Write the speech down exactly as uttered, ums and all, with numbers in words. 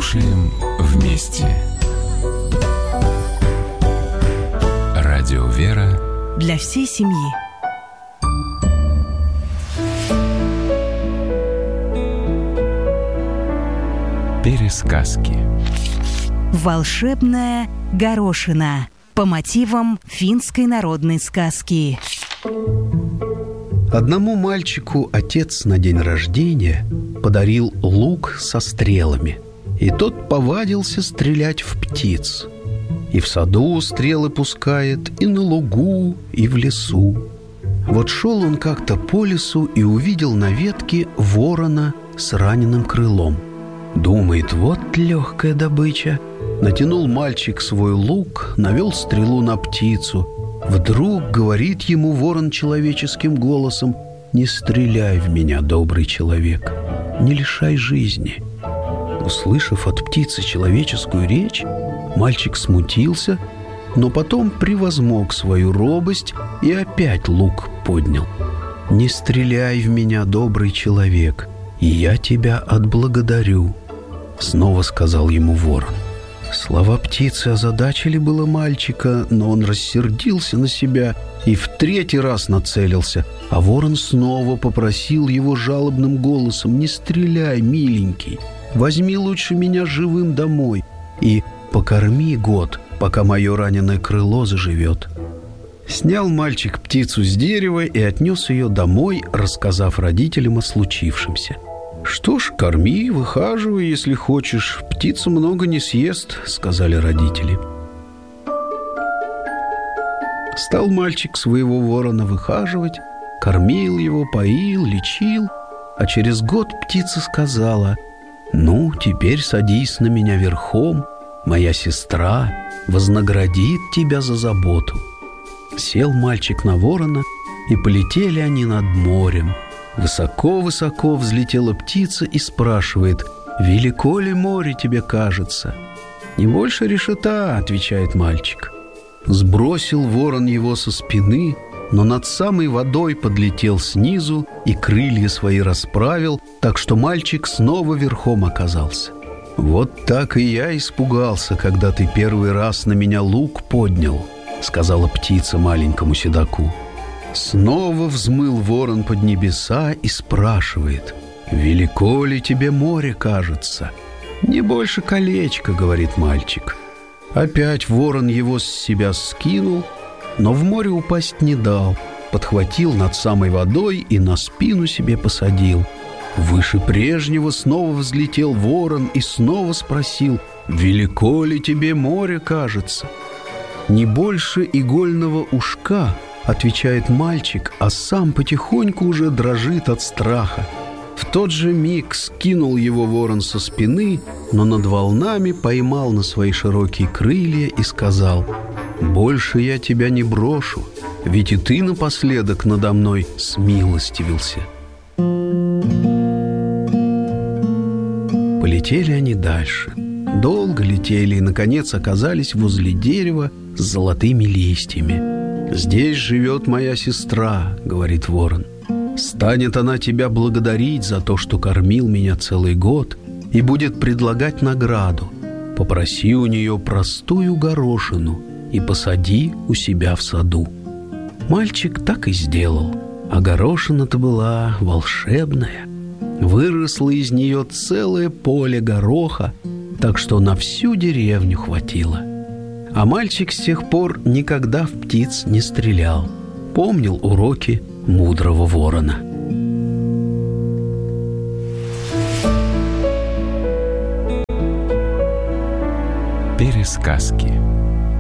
Слушаем вместе. Радио «Вера» для всей семьи. Пересказки. Волшебная горошина по мотивам финской народной сказки. Одному мальчику отец на день рождения подарил лук со стрелами, и тот повадился стрелять в птиц. И в саду стрелы пускает, и на лугу, и в лесу. Вот шел он как-то по лесу и увидел на ветке ворона с раненым крылом. Думает, вот легкая добыча. Натянул мальчик свой лук, навел стрелу на птицу. Вдруг говорит ему ворон человеческим голосом: «Не стреляй в меня, добрый человек, не лишай жизни». Услышав от птицы человеческую речь, мальчик смутился, но потом превозмог свою робость и опять лук поднял. «Не стреляй в меня, добрый человек, и я тебя отблагодарю», — снова сказал ему ворон. Слова птицы озадачили было мальчика, но он рассердился на себя и в третий раз нацелился, а ворон снова попросил его жалобным голосом: «Не стреляй, миленький, возьми лучше меня живым домой и покорми год, пока мое раненое крыло заживет». Снял мальчик птицу с дерева и отнес ее домой, рассказав родителям о случившемся. «Что ж, корми, выхаживай, если хочешь. Птица много не съест», — сказали родители. Стал мальчик своего ворона выхаживать, кормил его, поил, лечил, а через год птица сказала: «Ну, теперь садись на меня верхом, моя сестра вознаградит тебя за заботу». Сел мальчик на ворона, и полетели они над морем. Высоко-высоко взлетела птица и спрашивает: «Велико ли море тебе кажется?» «Не больше решета», — отвечает мальчик. Сбросил ворон его со спины, но над самой водой подлетел снизу и крылья свои расправил, так что мальчик снова верхом оказался. «Вот так и я испугался, когда ты первый раз на меня лук поднял», — сказала птица маленькому седоку. Снова взмыл ворон под небеса и спрашивает: «Велико ли тебе море кажется?» «Не больше колечка», — говорит мальчик. Опять ворон его с себя скинул, но в море упасть не дал, подхватил над самой водой и на спину себе посадил. Выше прежнего снова взлетел ворон и снова спросил: «Велико ли тебе море кажется?» «Не больше игольного ушка», — отвечает мальчик, а сам потихоньку уже дрожит от страха. В тот же миг скинул его ворон со спины, но над волнами поймал на свои широкие крылья и сказал: «Больше я тебя не брошу, ведь и ты напоследок надо мной смилостивился». Полетели они дальше. Долго летели и, наконец, оказались возле дерева с золотыми листьями. «Здесь живет моя сестра», — говорит ворон. «Станет она тебя благодарить за то, что кормил меня целый год, и будет предлагать награду. Попроси у нее простую горошину и посади у себя в саду». Мальчик так и сделал, а горошина-то была волшебная. Выросло из нее целое поле гороха, так что на всю деревню хватило. А мальчик с тех пор никогда в птиц не стрелял. Помнил уроки мудрого ворона. Пересказки.